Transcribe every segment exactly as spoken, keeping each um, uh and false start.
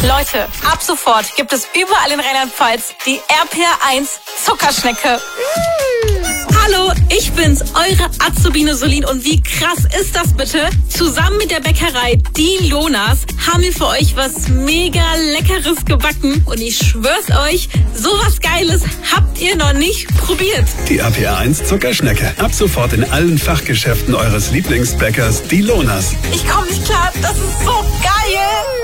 Leute, ab sofort gibt es überall in Rheinland-Pfalz die R P R eins Zuckerschnecke. Mmh. Hallo, ich bin's, eure Azubine Solin. Und wie krass ist das bitte? Zusammen mit der Bäckerei Die Lonas haben wir für euch was mega Leckeres gebacken. Und ich schwör's euch, sowas Geiles habt ihr noch nicht probiert. Die R P R eins Zuckerschnecke. Ab sofort in allen Fachgeschäften eures Lieblingsbäckers Die Lonas. Ich komm nicht klar, das ist so geil.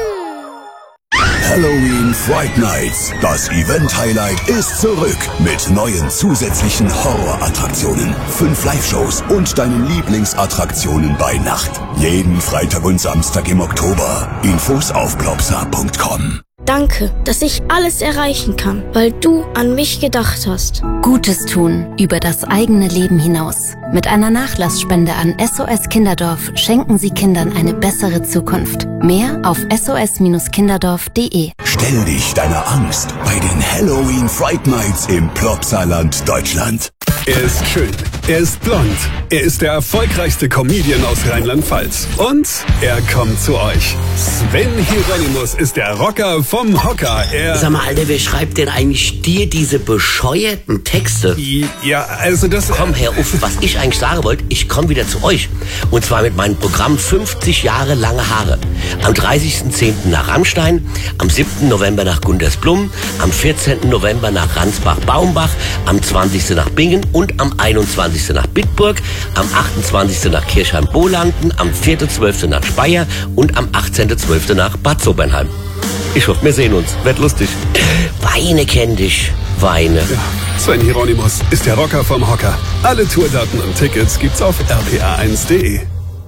Halloween Fright Nights. Das Event-Highlight ist zurück mit neuen zusätzlichen Horrorattraktionen, fünf Live-Shows und deinen Lieblingsattraktionen bei Nacht. Jeden Freitag und Samstag im Oktober. Infos auf plopsa punkt com. Danke, dass ich alles erreichen kann, weil du an mich gedacht hast. Gutes tun über das eigene Leben hinaus. Mit einer Nachlassspende an S O S Kinderdorf schenken Sie Kindern eine bessere Zukunft. Mehr auf s o s kinderdorf punkt de. Stell dich deiner Angst bei den Halloween Fright Nights im Plopsaland Deutschland. Er ist schön, er ist blond, er ist der erfolgreichste Comedian aus Rheinland-Pfalz. Und er kommt zu euch. Sven Hieronymus ist der Rocker vom Hocker. Er Sag mal, Alter, wer schreibt denn eigentlich dir diese bescheuerten Texte? Ja, also das... Komm, Herr Uff, was ich eigentlich sagen wollte, ich komme wieder zu euch. Und zwar mit meinem Programm fünfzig Jahre lange Haare. Am dreißigsten zehnten nach Rammstein, am siebten November nach Gundersblum, am vierzehnten November nach Ransbach-Baumbach, am zwanzigsten nach Bingen und am einundzwanzigsten nach Bitburg, am achtundzwanzigsten nach Kirchheim-Bolanden, am vierten zwölften nach Speyer und am achtzehnten zwölften nach Bad Sobernheim. Ich hoffe, wir sehen uns. Wird lustig. Weine kenn dich. Weine. Ja, Sven Hieronymus ist der Rocker vom Hocker. Alle Tourdaten und Tickets gibt's auf r p r eins punkt de.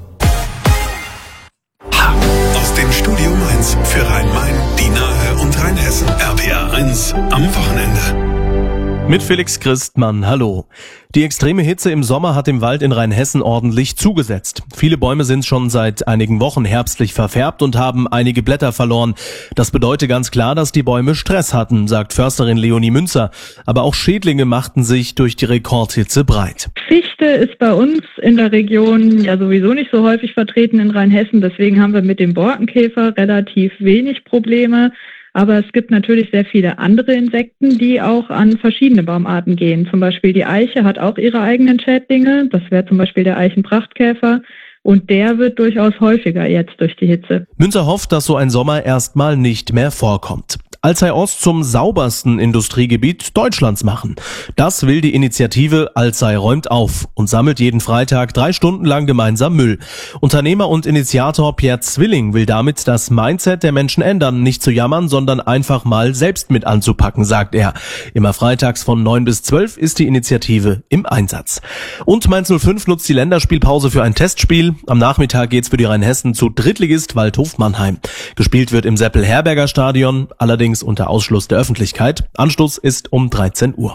Aus dem Studio Mainz für Rhein-Main, die Nahe und Rheinhessen. R P R eins am Wochenende. Mit Felix Christmann, hallo. Die extreme Hitze im Sommer hat im Wald in Rheinhessen ordentlich zugesetzt. Viele Bäume sind schon seit einigen Wochen herbstlich verfärbt und haben einige Blätter verloren. Das bedeutet ganz klar, dass die Bäume Stress hatten, sagt Försterin Leonie Münzer. Aber auch Schädlinge machten sich durch die Rekordhitze breit. Fichte ist bei uns in der Region ja sowieso nicht so häufig vertreten in Rheinhessen. Deswegen haben wir mit dem Borkenkäfer relativ wenig Probleme. Aber es gibt natürlich sehr viele andere Insekten, die auch an verschiedene Baumarten gehen. Zum Beispiel die Eiche hat auch ihre eigenen Schädlinge. Das wäre zum Beispiel der Eichenprachtkäfer. Und der wird durchaus häufiger jetzt durch die Hitze. Münzer hofft, dass so ein Sommer erstmal nicht mehr vorkommt. Alzey Ost zum saubersten Industriegebiet Deutschlands machen. Das will die Initiative Alzey räumt auf und sammelt jeden Freitag drei Stunden lang gemeinsam Müll. Unternehmer und Initiator Pierre Zwilling will damit das Mindset der Menschen ändern, nicht zu jammern, sondern einfach mal selbst mit anzupacken, sagt er. Immer freitags von neun bis zwölf ist die Initiative im Einsatz. Und Mainz null fünf nutzt die Länderspielpause für ein Testspiel. Am Nachmittag geht's für die Rheinhessen zu Drittligist Waldhof Mannheim. Gespielt wird im Seppel-Herberger Stadion, allerdings unter Ausschluss der Öffentlichkeit. Anstoß ist um dreizehn Uhr.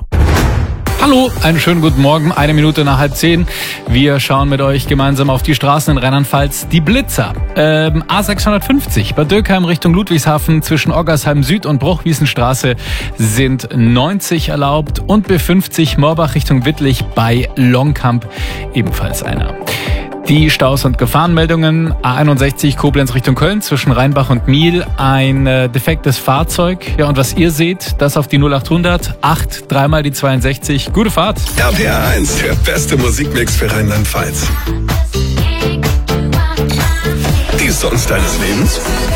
Hallo, einen schönen guten Morgen, eine Minute nach halb zehn. Wir schauen mit euch gemeinsam auf die Straßen in Rheinland-Pfalz. Die Blitzer, ähm, A sechshundertfünfzig, Bad Dürkheim Richtung Ludwigshafen zwischen Oggersheim Süd und Bruchwiesenstraße sind neunzig erlaubt und B fünfzig Morbach Richtung Wittlich bei Longkamp ebenfalls einer. Die Staus und Gefahrenmeldungen: A einundsechzig Koblenz Richtung Köln zwischen Rheinbach und Miel ein äh, defektes Fahrzeug. Ja, und was ihr seht, das auf die null achthundert acht dreimal die zweiundsechzig. Gute Fahrt. R P R eins, der beste Musikmix für Rheinland-Pfalz. Die Songs deines Lebens.